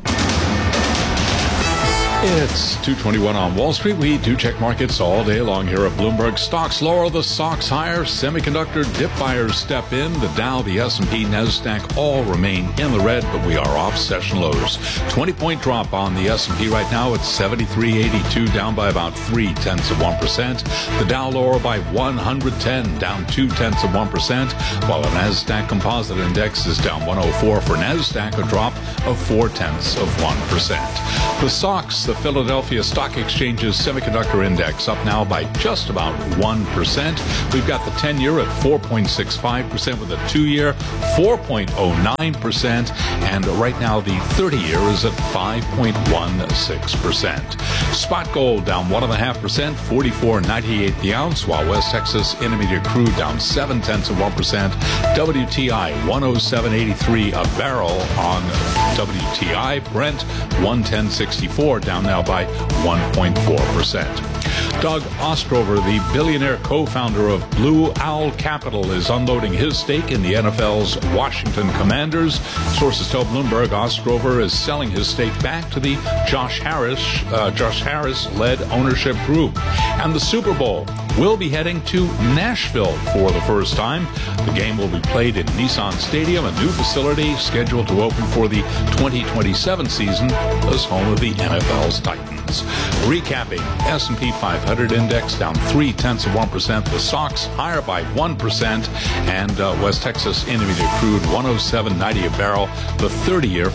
It's 2:21 on Wall Street. We do check markets all day long here at Bloomberg. Stocks lower, the stocks higher. Semiconductor dip buyers step in. The Dow, the S&P, NASDAQ all remain in the red, but we are off session lows. 20-point drop on the S&P right now. It's 73.82, down by about 0.3%. The Dow lower by 110, down 0.2%, while the NASDAQ Composite Index is down 104 for NASDAQ, a drop of 0.4%. The SOX, the Philadelphia Stock Exchange's Semiconductor Index, up now by just about 1%. We've got the 10-year at 4.65% with a 2-year 4.09%, and right now the 30-year is at 5.16%. Spot gold down 1.5%, 44.98 the ounce, while West Texas Intermediate crude down 0.7%. WTI 107.83 a barrel on WTI. Brent 110.64, down now by 1.4%. Doug Ostrover, the billionaire co-founder of Blue Owl Capital, is unloading his stake in the NFL's Washington Commanders. Sources tell Bloomberg Ostrover is selling his stake back to the Josh Harris-led ownership group. And the Super Bowl will be heading to Nashville for the first time. The game will be played in Nissan Stadium, a new facility scheduled to open for the 2027 season as home of the NFL's Titans. Recapping, S&P 500 index down 0.3%. The SOX higher by 1%, and West Texas Intermediate crude 107.90 a barrel. The 30-year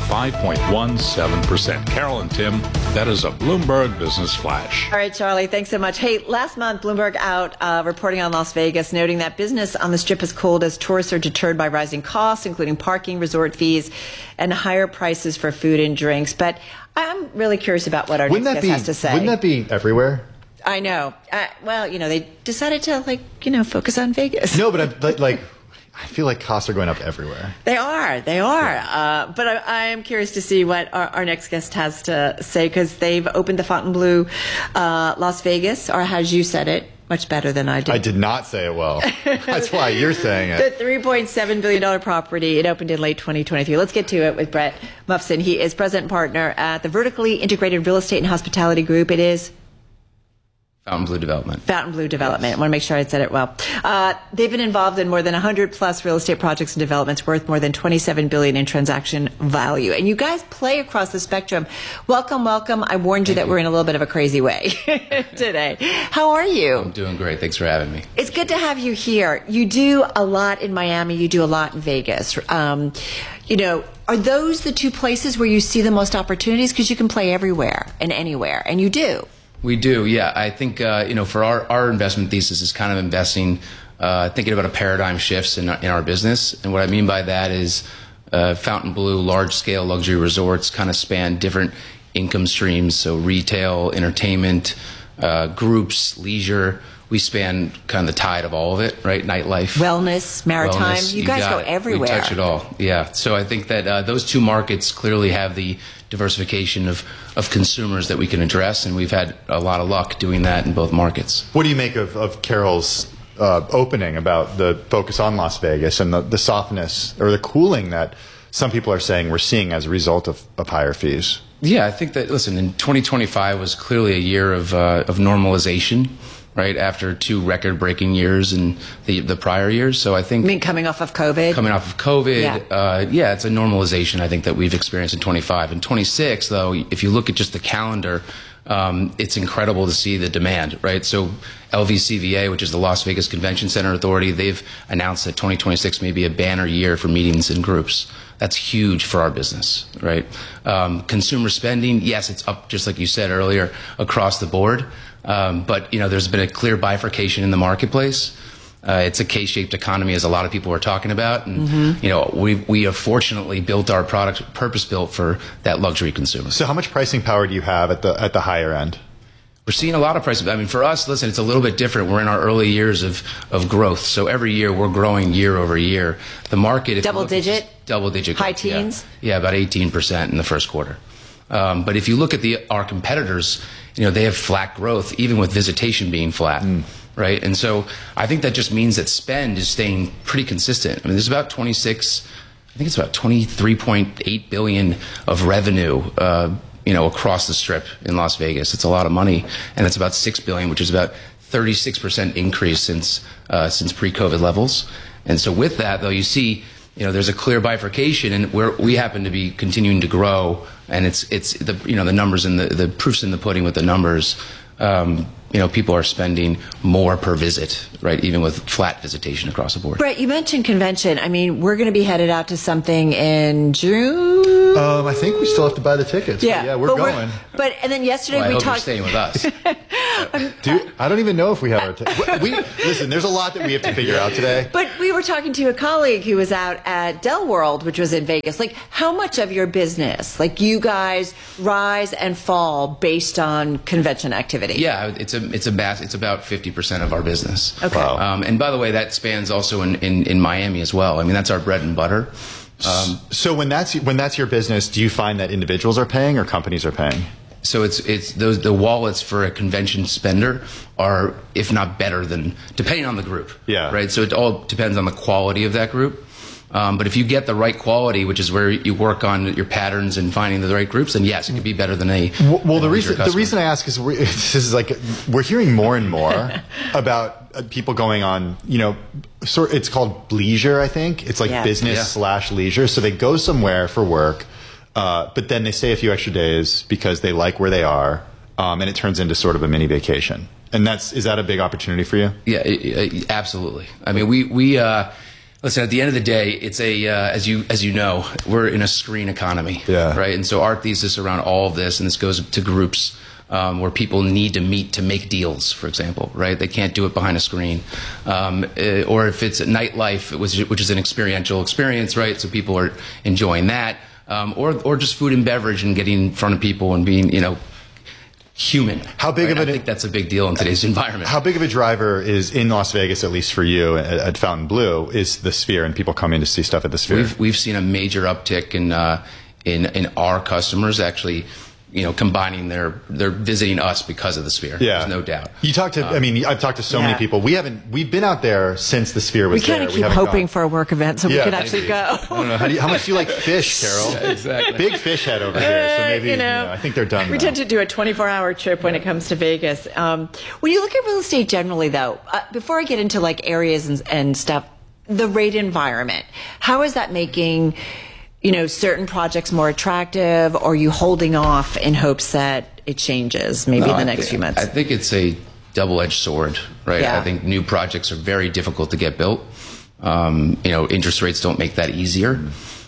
5.17%. Carol and Tim, that is a Bloomberg Business Flash. All right, Charlie, thanks so much. Hey, last month Bloomberg out reporting on Las Vegas, noting that business on the Strip has cooled as tourists are deterred by rising costs, including parking, resort fees, and higher prices for food and drinks. But I'm really curious about what our next guest has to say. Wouldn't that be everywhere? I know. Well, they decided to, focus on Vegas. No, but I feel like costs are going up everywhere. They are. Yeah. But I am curious to see what our next guest has to say, because they've opened the Fontainebleau Las Vegas, or as you said it, much better than I did. I did not say it well. That's why you're saying it. The $3.7 billion property, it opened in late 2023. Let's get to it with Brett Mufson. He is president and partner at the Vertically Integrated Real Estate and Hospitality Group. It is Fontainebleau Development. Fontainebleau Development. I want to make sure I said it well. They've been involved in more than 100+ real estate projects and developments worth more than $27 billion in transaction value. And you guys play across the spectrum. Welcome. I warned you that we're in a little bit of a crazy way today. How are you? I'm doing great. Thanks for having me. It's good to have you here. You do a lot in Miami. You do a lot in Vegas. Are those the two places where you see the most opportunities? Because you can play everywhere and anywhere, and you do. We do, yeah. I think, for our investment thesis is kind of investing, thinking about a paradigm shifts in our business. And what I mean by that is Fontainebleau, large-scale luxury resorts kind of span different income streams, so retail, entertainment, groups, leisure. We span kind of the tide of all of it, right? Nightlife. Wellness, maritime. Wellness, you guys go everywhere. We touch it all, yeah. So I think that those two markets clearly have the diversification of consumers that we can address, and we've had a lot of luck doing that in both markets. What do you make of Carol's opening about the focus on Las Vegas and the softness or the cooling that some people are saying we're seeing as a result of higher fees? Yeah, I think that, listen, in 2025 was clearly a year of normalization, right, after two record-breaking years in the prior years. So I think... You mean coming off of COVID? Coming off of COVID. Yeah. It's a normalization, I think, that we've experienced in 25. In 26, though, if you look at just the calendar, it's incredible to see the demand, right? So LVCVA, which is the Las Vegas Convention Center Authority, they've announced that 2026 may be a banner year for meetings and groups. That's huge for our business, right? Consumer spending, yes, it's up, just like you said earlier, across the board. But, there's been a clear bifurcation in the marketplace. It's a K-shaped economy, as a lot of people are talking about. And, we have fortunately built our product purpose-built for that luxury consumer. So how much pricing power do you have at the higher end? We're seeing a lot of prices. I mean, for us, listen, it's a little bit different. We're in our early years of growth. So every year we're growing year over year. The market... Double digit growth, high teens? Yeah, about 18% in the first quarter. But if you look at our competitors, they have flat growth, even with visitation being flat. Right? And so I think that just means that spend is staying pretty consistent. I mean, there's about 23.8 billion of revenue, across the strip in Las Vegas. It's a lot of money, and it's about 6 billion, which is about 36% increase since pre-COVID levels. And so with that, though, you see, there's a clear bifurcation, and we happen to be continuing to grow, and it's the the numbers and the proofs in the pudding with the numbers. People are spending more per visit, right? Even with flat visitation across the board. Brett, you mentioned convention. I mean, we're going to be headed out to something in June. I think we still have to buy the tickets. Yeah, we're going. And then yesterday we talked. You're staying with us. Dude, I don't even know if we have our tickets. Listen, there's a lot that we have to figure out today. But we were talking to a colleague who was out at Dell World, which was in Vegas. Like, how much of your business, like you guys, rise and fall based on convention activity? Yeah, it's about 50% of our business. Okay. Wow. And by the way, that spans also in Miami as well. I mean, that's our bread and butter. So when that's your business, do you find that individuals are paying or companies are paying? So it's the wallets for a convention spender are, if not better than, depending on the group. Yeah. Right. So it all depends on the quality of that group. But if you get the right quality, which is where you work on your patterns and finding the right groups, then yes, it could be better than a. Well, the reason I ask is this is like we're hearing more and more about people going on. It's called leisure. I think it's like business / leisure. So they go somewhere for work, but then they stay a few extra days because they like where they are, and it turns into sort of a mini vacation. And is that a big opportunity for you? Yeah, absolutely. I mean, we listen, at the end of the day, it's as you know, we're in a screen economy, right? And so our thesis around all of this, and this goes to groups where people need to meet to make deals, for example, right? They can't do it behind a screen, or if it's nightlife, which is an experiential experience, right? So people are enjoying that, or just food and beverage and getting in front of people and being, human. How big of I think that's a big deal in today's environment. How big of a driver is in Las Vegas, at least for you at Fountain Blue, is the Sphere and people coming to see stuff at the Sphere? We've seen a major uptick in our customers actually, combining they're visiting us because of the Sphere. Yeah. There's no doubt. You talked to, I've talked to so many people. We've been out there since the Sphere was there. We kind of keep hoping for a work event so we can actually go. I don't know. How much do you like fish, Carol? Yeah, exactly. Big fish head over here. So maybe, I think they're done. We tend to do a 24-hour trip when it comes to Vegas. When you look at real estate generally, though, before I get into like areas and stuff, the rate environment, how is that making certain projects more attractive, or are you holding off in hopes that it changes maybe in the next few months? I think it's a double-edged sword, right? Yeah. I think new projects are very difficult to get built. Interest rates don't make that easier.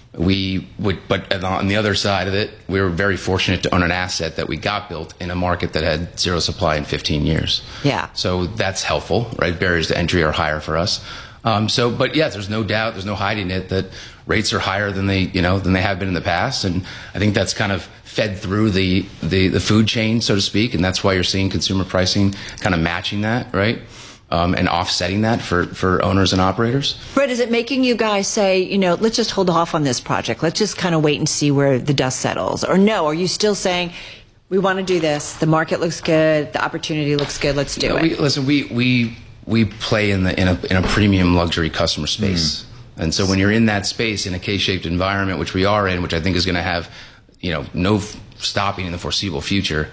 But on the other side of it, we were very fortunate to own an asset that we got built in a market that had zero supply in 15 years. Yeah. So that's helpful, right? Barriers to entry are higher for us. But yeah, there's no doubt, there's no hiding it that rates are higher than they have been in the past, and I think that's kind of fed through the food chain, so to speak, and that's why you're seeing consumer pricing kind of matching that, right? And offsetting that for owners and operators. Brett, is it making you guys say, let's just hold off on this project, let's just kind of wait and see where the dust settles, or no? Are you still saying, we want to do this, the market looks good, the opportunity looks good, let's do it? We play in a premium luxury customer space. And so when you're in that space in a K-shaped environment, which we are in, which I think is going to have, no stopping in the foreseeable future,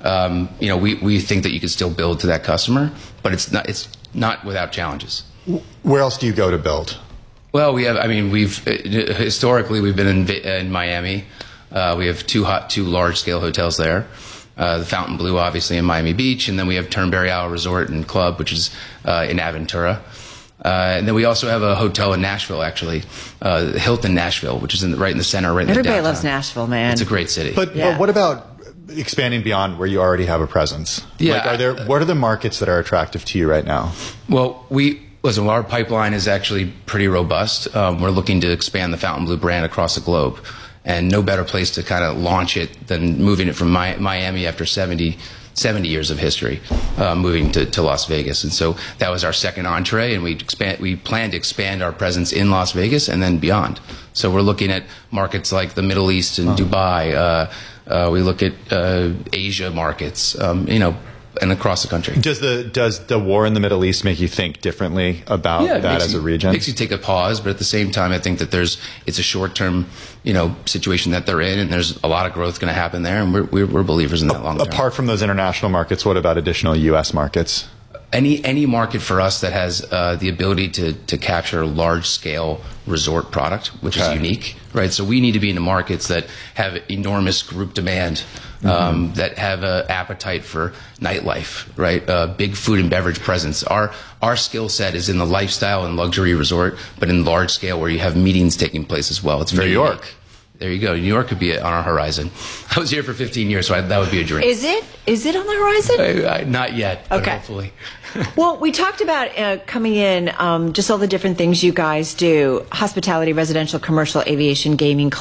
we think that you can still build to that customer, but it's not without challenges. Where else do you go to build? Well, historically we've been in Miami. We have two large scale hotels there. The Fountain Blue, obviously, in Miami Beach, and then we have Turnberry Isle Resort and Club, which is in Aventura. And then we also have a hotel in Nashville, actually, Hilton Nashville, which is right in the center, right in the downtown. Everybody loves Nashville, man. It's a great city. But what about expanding beyond where you already have a presence? Yeah. What are the markets that are attractive to you right now? Well, our pipeline is actually pretty robust. We're looking to expand the Fountain Blue brand across the globe. And no better place to kind of launch it than moving it from Miami after 70 70 years of history, moving to Las Vegas. And so that was our second entree, and we plan to expand our presence in Las Vegas and then beyond. So we're looking at markets like the Middle East and Dubai. We look at Asia markets, and across the country. Does the war in the Middle East make you think differently about that as a region? It makes you take a pause, but at the same time, I think that it's a short-term, situation that they're in, and there's a lot of growth going to happen there, and we're believers in that long term. Apart from those international markets, what about additional U.S. markets? Any market for us that has the ability to capture large-scale resort product, which is unique, right? So we need to be in the markets that have enormous group demand, that have an appetite for nightlife, right? Big food and beverage presence. Our skill set is in the lifestyle and luxury resort, but in large scale where you have meetings taking place as well. It's very New York. unique. There you go. New York could be on our horizon. I was here for 15 years, so that would be a dream. Is it on the horizon? Not yet, but okay. Hopefully. Well, we talked about coming in, just all the different things you guys do: hospitality, residential, commercial, aviation, gaming,